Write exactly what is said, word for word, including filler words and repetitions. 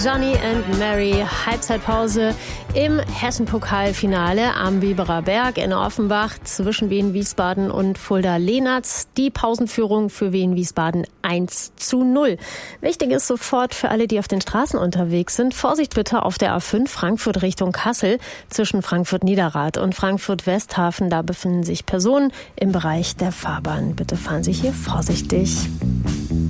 Johnny and Mary, Halbzeitpause im Hessen-Pokalfinale am Biberer Berg in Offenbach zwischen Wien Wiesbaden und Fulda-Lenaz. Die Pausenführung für Wien Wiesbaden eins zu null. Wichtig ist sofort für alle, die auf den Straßen unterwegs sind, Vorsicht bitte auf der A fünf Frankfurt Richtung Kassel zwischen Frankfurt-Niederrad und Frankfurt-Westhafen. Da befinden sich Personen im Bereich der Fahrbahn. Bitte fahren Sie hier vorsichtig.